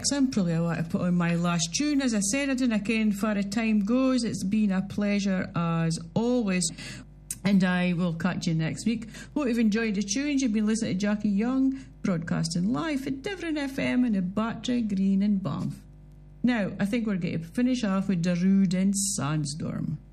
I'm probably I want to put on my last tune. As I said, I didn't ken far as time goes. It's been a pleasure as always. And I will catch you next week. Hope you've enjoyed the tunes. You've been listening to Jackie Young, broadcasting live at Different FM in the Batra, Green and Banff. Now, I think we're going to finish off with Darude and Sandstorm.